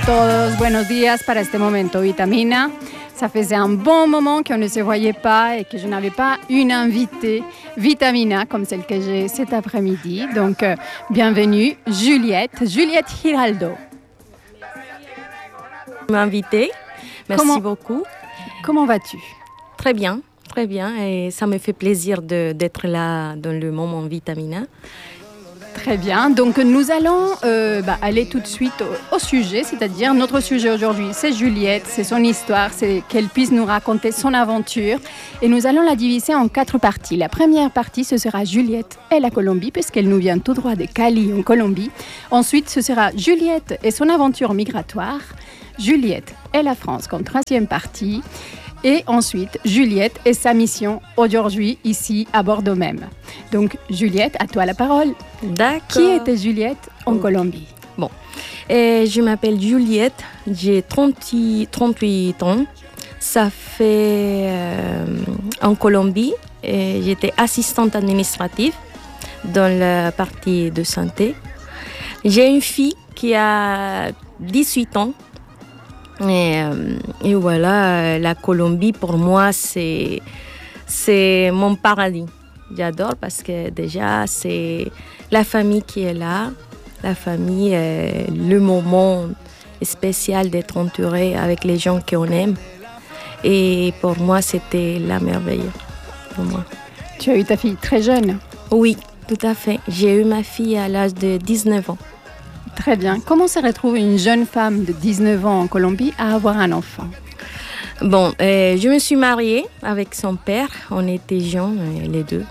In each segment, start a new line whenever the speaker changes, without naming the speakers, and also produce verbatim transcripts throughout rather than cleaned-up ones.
todos, buenos días para este momento Vitamina. Ça faisait un bon moment qu'on ne se voyait pas et que je n'avais pas une invitée Vitamina comme celle que j'ai cet après-midi. Donc, euh, bienvenue Juliette, Juliette Giraldo.
M'inviter, merci
comment,
beaucoup.
Comment vas-tu?
Très bien, très bien. Et ça me fait plaisir de, d'être là dans le moment Vitamina.
Très bien, donc nous allons euh, bah, aller tout de suite au, au sujet, c'est-à-dire notre sujet aujourd'hui, c'est Juliette, c'est son histoire, c'est qu'elle puisse nous raconter son aventure et nous allons la diviser en quatre parties. La première partie, ce sera Juliette et la Colombie, puisqu'elle nous vient tout droit de Cali en Colombie. Ensuite, ce sera Juliette et son aventure migratoire, Juliette et la France comme troisième partie. Et ensuite, Juliette et sa mission aujourd'hui, ici, à Bordeaux même. Donc, Juliette, à toi la parole.
D'accord.
Qui était Juliette en Colombie?
Bon, et je m'appelle Juliette, j'ai trente-huit ans. Ça fait euh, en Colombie, et j'étais assistante administrative dans la partie de santé. J'ai une fille qui a dix-huit ans. Et, et voilà, la Colombie, pour moi, c'est, c'est mon paradis. J'adore parce que déjà, c'est la famille qui est là, la famille, euh, le moment spécial d'être entouré avec les gens qu'on aime. Et pour moi, c'était la merveille. Pour moi.
Tu as eu ta fille très jeune?
Oui, tout à fait. J'ai eu ma fille à l'âge de dix-neuf ans.
Très bien. Comment se retrouve une jeune femme de dix-neuf ans en Colombie à avoir un enfant?
Bon, euh, je me suis mariée avec son père. On était jeunes, euh, les deux.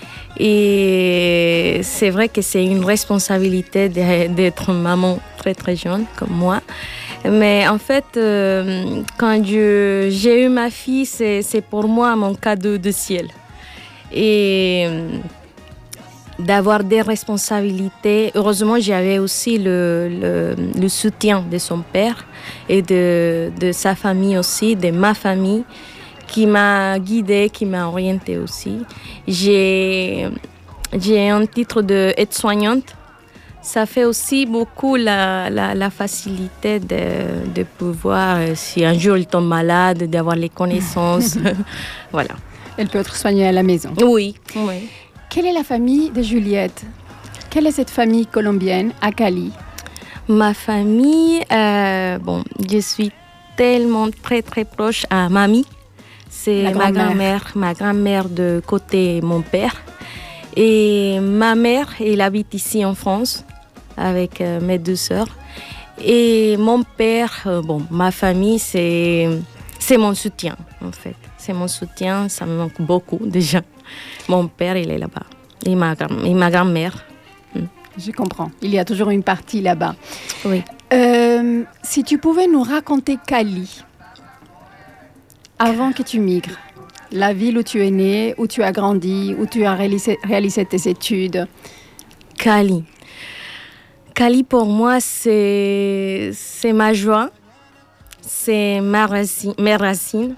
Et c'est vrai que c'est une responsabilité de, d'être maman très, très jeune, comme moi. Mais en fait, euh, quand je, j'ai eu ma fille, c'est, c'est pour moi mon cadeau de ciel. Et d'avoir des responsabilités. Heureusement, j'avais aussi le, le, le soutien de son père et de, de sa famille aussi, de ma famille, qui m'a guidée, qui m'a orientée aussi. J'ai, j'ai un titre d'aide-soignante. Ça fait aussi beaucoup la, la, la facilité de, de pouvoir, si un jour il tombe malade, d'avoir les connaissances. Voilà.
Elle peut être soignée à la maison.
Oui, oui.
Quelle est la famille de Juliette? Quelle est cette famille colombienne à Cali?
Ma famille, euh, bon, je suis tellement très très proche à mamie. C'est
la
ma
grand-mère.
grand-mère, ma grand-mère de côté mon père. Et ma mère, elle habite ici en France avec euh, mes deux sœurs. Et mon père, euh, bon, ma famille, c'est, c'est mon soutien en fait. C'est mon soutien, ça me manque beaucoup déjà. Mon père, il est là-bas. Et ma, et ma grand-mère.
Je comprends. Il y a toujours une partie là-bas.
Oui.
Euh, si tu pouvais nous raconter Cali, avant que tu migres, la ville où tu es née, où tu as grandi, où tu as réalisé, réalisé tes études.
Cali. Cali, pour moi, c'est, c'est ma joie. C'est ma racine, mes racines.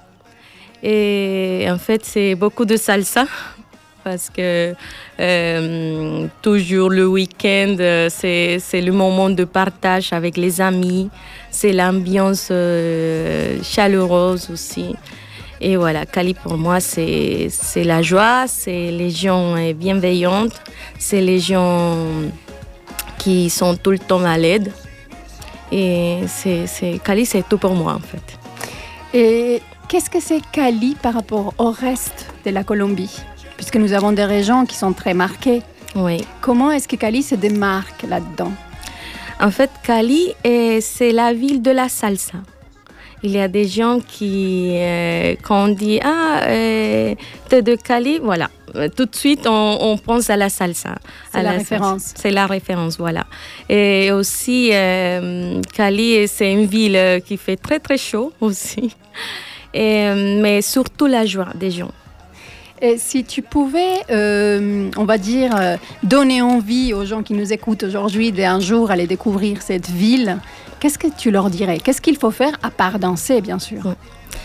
Et en fait, c'est beaucoup de salsa parce que euh, toujours le week-end, c'est, c'est le moment de partage avec les amis. C'est l'ambiance euh, chaleureuse aussi. Et voilà, Cali pour moi, c'est, c'est la joie, c'est les gens bienveillantes, c'est les gens qui sont tout le temps à l'aide. Et c'est, c'est, Cali, c'est tout pour moi en fait.
Et qu'est-ce que c'est Cali par rapport au reste de la Colombie? Puisque nous avons des régions qui sont très marquées.
Oui.
Comment est-ce que Cali se démarque là-dedans?
En fait, Cali, eh, c'est la ville de la salsa. Il y a des gens qui, euh, quand on dit « Ah, euh, t'es de Cali », voilà. Tout de suite, on, on pense à la salsa.
C'est
à
la,
la
référence.
Salsa. C'est la référence, voilà. Et aussi, euh, Cali, c'est une ville qui fait très, très chaud aussi. Et, mais surtout la joie des gens.
Et si tu pouvais, euh, on va dire, euh, donner envie aux gens qui nous écoutent aujourd'hui d'un jour aller découvrir cette ville, qu'est-ce que tu leur dirais? Qu'est-ce qu'il faut faire à part danser, bien sûr?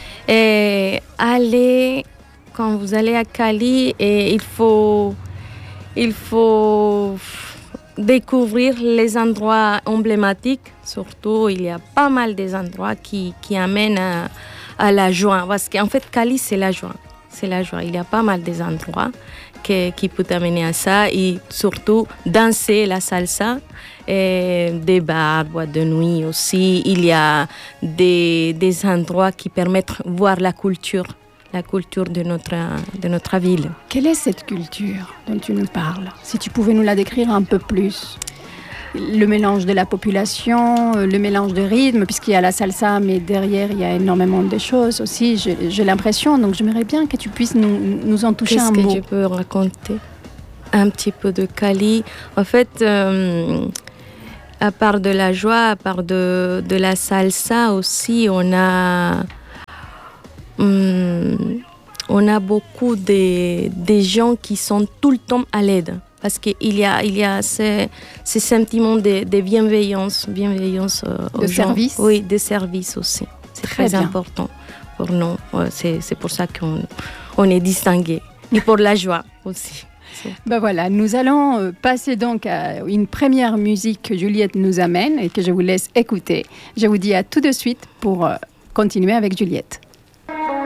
Et aller, quand vous allez à Cali, et il faut, il faut découvrir les endroits emblématiques. Surtout, il y a pas mal des endroits qui, qui amènent à, à la joie. Parce qu'en fait, Cali, c'est la joie. C'est la joie. Il y a pas mal des endroits qui, qui peuvent amener à ça. Et surtout, danser la salsa. Et des bars, boîtes de nuit aussi. Il y a des, des endroits qui permettent de voir la culture. La culture de notre, de notre ville.
Quelle est cette culture dont tu nous parles? Si tu pouvais nous la décrire un peu plus. Le mélange de la population, le mélange de rythme, puisqu'il y a la salsa, mais derrière, il y a énormément de choses aussi, j'ai, j'ai l'impression. Donc, j'aimerais bien que tu puisses nous, nous en toucher
Qu'est-ce
un mot.
Qu'est-ce que je peux raconter? Un petit peu de Cali. En fait, euh, à part de la joie, à part de, de la salsa aussi, on a... Hum, on a beaucoup de, de gens qui sont tout le temps à l'aide. Parce qu'il y a, il y a ces, ces sentiments de, de bienveillance, bienveillance euh, aux
de
gens.
service.
Oui, de service aussi. C'est très, très important pour nous. Ouais, c'est, c'est pour ça qu'on on est distingués. Et pour la joie aussi.
Ben voilà, nous allons passer donc à une première musique que Juliette nous amène et que je vous laisse écouter. Je vous dis à tout de suite pour continuer avec Juliette.